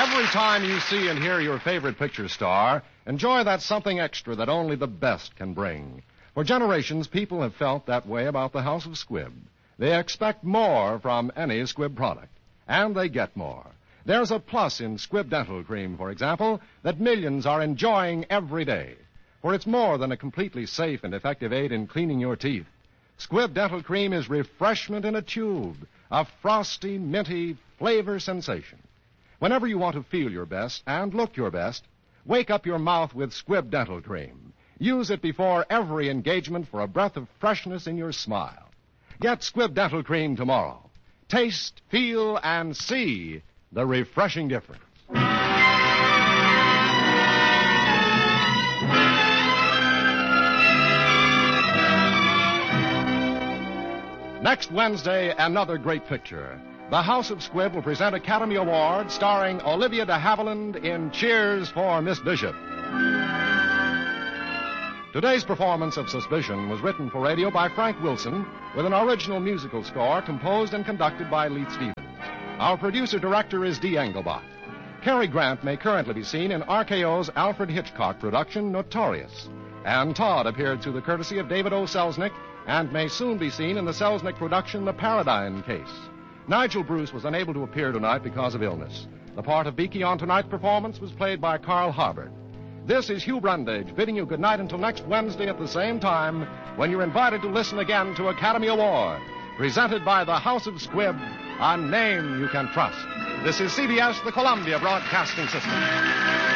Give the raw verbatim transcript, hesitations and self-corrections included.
Every time you see and hear your favorite picture star, enjoy that something extra that only the best can bring. For generations, people have felt that way about the House of Squibb. They expect more from any Squibb product, and they get more. There's a plus in Squibb Dental Cream, for example, that millions are enjoying every day. For it's more than a completely safe and effective aid in cleaning your teeth. Squibb Dental Cream is refreshment in a tube, a frosty, minty flavor sensation. Whenever you want to feel your best and look your best, wake up your mouth with Squibb Dental Cream. Use it before every engagement for a breath of freshness in your smile. Get Squibb Dental Cream tomorrow. Taste, feel, and see the refreshing difference. Next Wednesday, another great picture. The House of Squibb will present Academy Award starring Olivia de Havilland in Cheers for Miss Bishop. Today's performance of Suspicion was written for radio by Frank Wilson with an original musical score composed and conducted by Leith Stevens. Our producer-director is Dee Engelbach. Cary Grant may currently be seen in R K O's Alfred Hitchcock production, Notorious. And Todd appeared through the courtesy of David O. Selznick and may soon be seen in the Selznick production, The Paradigm Case. Nigel Bruce was unable to appear tonight because of illness. The part of Beaky on tonight's performance was played by Carl Harbert. This is Hugh Brundage bidding you good night until next Wednesday at the same time when you're invited to listen again to Academy Award, presented by the House of Squibb, a name you can trust. This is C B S, the Columbia Broadcasting System.